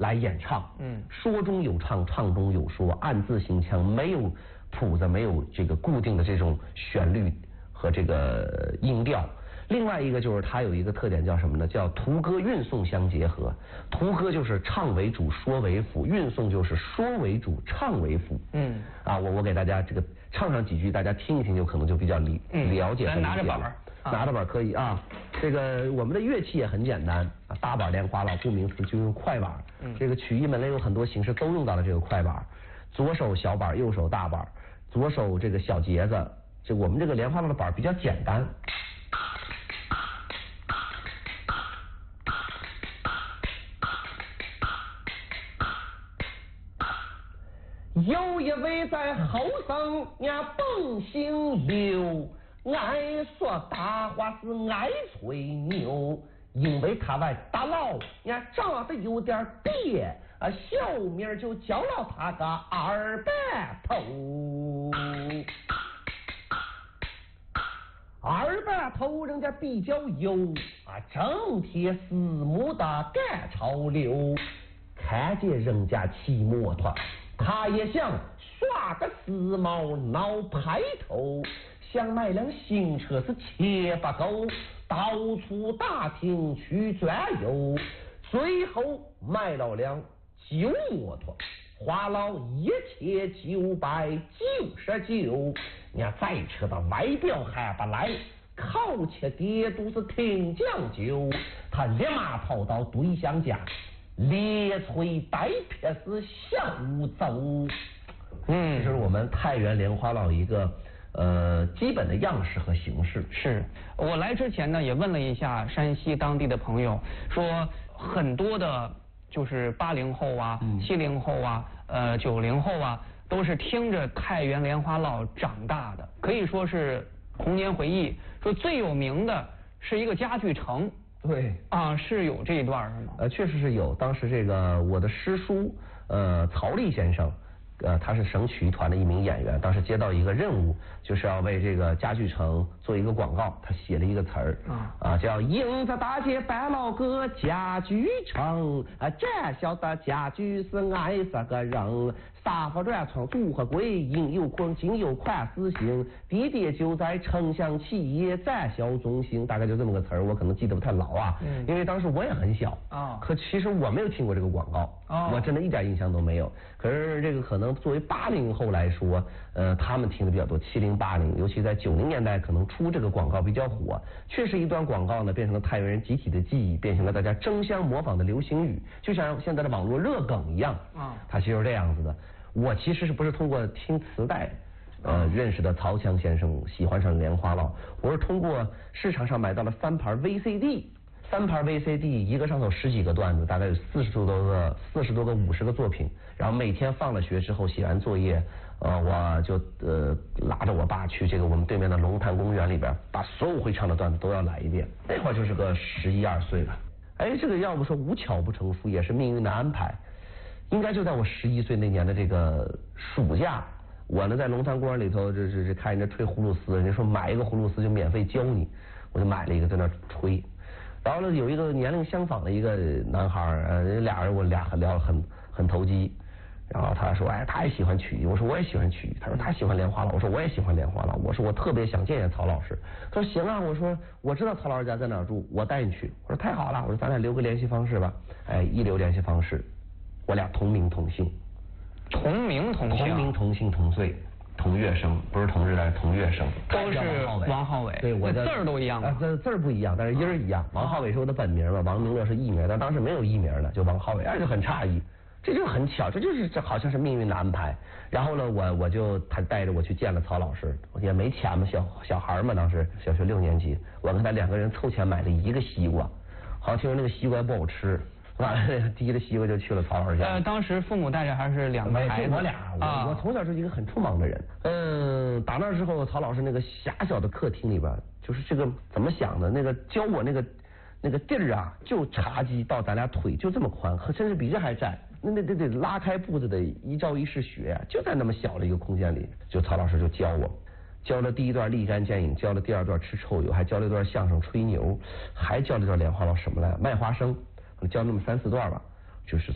来演唱。说中有唱，唱中有说，暗自行腔，没有谱子，没有这个固定的这种旋律和这个音调。另外一个就是它有一个特点叫什么呢？叫图歌韵颂相结合。图歌就是唱为主，说为辅；韵颂就是说为主，唱为辅。我给大家这个唱上几句，大家听一听就可能就比较了解。 咱拿着板儿， 拿着板儿可以啊。这个我们的乐器也很简单啊，大板、莲花落，顾名思就用快板。这个曲艺门类有很多形式都用到了这个快板，左手小板，右手大板，左手这个小节子。这我们这个莲花落的板比较简单。有一位在后生呀蹦姓刘，爱说大话是爱吹牛，因为他外大佬呀长得有点别，小名就叫了他个二白头。二白头人家比较有整天四目的赶潮流，看见人家骑摩托，他也想耍个时髦闹派头，想买辆新车是钱不够，到处打听去转悠，最后买了辆旧摩托，花了1999，人家载车的外表还不赖，烤切爹都是挺讲究，他立马跑到对象家，列吹带撇是小走。这是我们太原莲花落一个基本的样式和形式。 是我来之前呢也问了一下山西当地的朋友，说很多的就是80后啊、70后啊、90后啊，都是听着太原莲花落长大的，可以说是童年回忆。说最有名的是一个家具城。 对是有这一段是吗？ 确实是有。当时这个我的师叔曹立先生，他是省曲艺团的一名演员，当时接到一个任务，就是要为这个家具城做一个广告，他写了一个词儿叫英子大姐摆了个家具城，展销的家具是爱啥个人，沙发软床组合柜，应有款尽有款式型，地点就在城乡企业展销中心，大概就这么个词儿，我可能记得不太牢因为当时我也很小可其实我没有听过这个广告我真的一点印象都没有。可是这个可能作为80后来说，他们听的比较多，70、80，尤其在90年代可能出这个广告比较火，确实一段广告呢变成了太原人集体的记忆，变成了大家争相模仿的流行语，就像现在的网络热梗一样它其实是这样子的。我其实是不是通过听磁带认识的曹强先生，喜欢上莲花落，我是通过市场上买到了3盘 VCD， 3盘 VCD 一个上头10几个段子，大概有40多个50个作品，然后每天放了学之后写完作业我就拉着我爸去这个我们对面的龙潭公园里边，把所有会唱的段子都要来一遍。那会儿就是个11、12岁了。这个要不说无巧不成书，也是命运的安排。应该就在我11岁那年的这个暑假，我呢在龙潭公园里头这看人家吹葫芦丝，人家说买一个葫芦丝就免费教你，我就买了一个在那吹。然后呢有一个年龄相仿的一个男孩俩人我俩聊很投机，然后他说他也喜欢曲艺，我说我也喜欢曲艺，他说他喜欢莲花落，我说我也喜欢莲花落，我说我特别想见见曹老师，他说行啊，我说我知道曹老师家在哪儿住，我带你去，我说太好了，我说咱俩留个联系方式吧，一留联系方式，我俩同名同姓， 同名同姓同岁同月生，不是同日代，同月生， 都是王浩伟。 对，我的字儿都一样吗？ 字儿不一样，但是音儿一样。王浩伟是我的本名嘛，王明乐是艺名，但当时没有艺名的，就王浩伟，就很诧异，这就很巧，这好像是命运的安排。然后呢，我就他带着我去见了曹老师，也没钱嘛，小孩嘛，当时小学6年级，我跟他2个人凑钱买了1个西瓜，好像听说那个西瓜不好吃。完了，提着西瓜就去了曹老师家。 当时父母带着还是2个孩子？ 我俩，我从小是一个很匆忙的人。打那之后，曹老师那个狭小的客厅里边，就是这个怎么想的？那个教我那个地儿就茶几到咱俩腿就这么宽，甚至比这还窄。那得拉开步子的一朝一夕雪就在那么小的一个空间里，就曹老师就教我。教了第1段立竿见影，教了第2段吃臭油，还教了1段相声吹牛，还教了1段莲花落什么来卖花生。教那么3、4段吧，就是